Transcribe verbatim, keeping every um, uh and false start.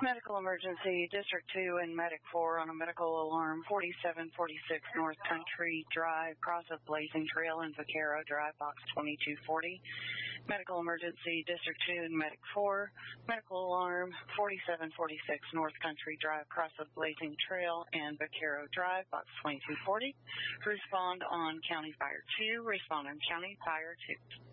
Medical emergency, District two and Medic four on a medical alarm, forty-seven forty-six North Country Drive, cross of Blazing Trail and Vaquero Drive, box twenty-two forty. Medical emergency, District two and Medic four, medical alarm, forty-seven forty-six North Country Drive, cross of Blazing Trail and Vaquero Drive, box twenty-two forty. Respond on County Fire two, respond on County Fire two.